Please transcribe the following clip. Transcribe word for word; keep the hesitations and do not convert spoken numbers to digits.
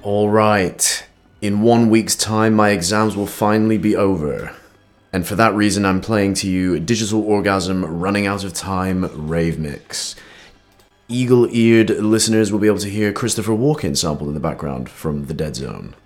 Alright, in one week's time my exams will finally be over. And for that reason I'm playing to you Digital Orgasm Running Out of Time Rave Mix. Eagle-eared listeners will be able to hear Christopher Walken sampled in the background from The Dead Zone.